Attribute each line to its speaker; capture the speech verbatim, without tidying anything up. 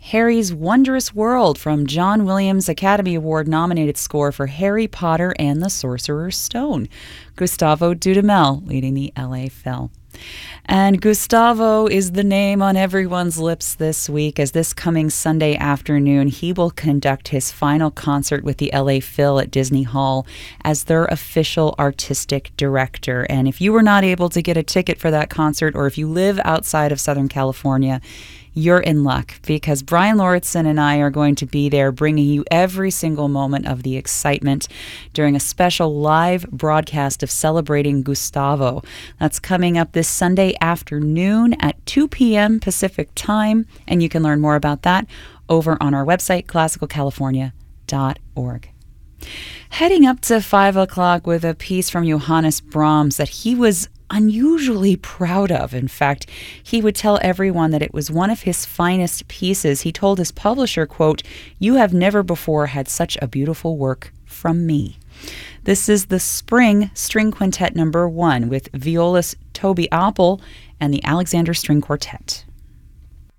Speaker 1: Harry's Wondrous World from John Williams Academy Award nominated score for Harry Potter and the Sorcerer's Stone. Gustavo Dudamel leading the L A Phil. And Gustavo is the name on everyone's lips this week, as this coming Sunday afternoon he will conduct his final concert with the L A Phil at Disney Hall as their official artistic director. And if you were not able to get a ticket for that concert, or if you live outside of Southern California, you're in luck, because Brian Lauritsen and I are going to be there bringing you every single moment of the excitement during a special live broadcast of Celebrating Gustavo. That's coming up this Sunday afternoon at two p.m. Pacific time, and you can learn more about that over on our website, classical california dot org. Heading up to five o'clock with a piece from Johannes Brahms that he was unusually proud of. In fact, he would tell everyone that it was one of his finest pieces. He told his publisher, quote, "You have never before had such a beautiful work from me." This is the Spring String Quintet number one with violist Toby Appel and the Alexander String Quartet.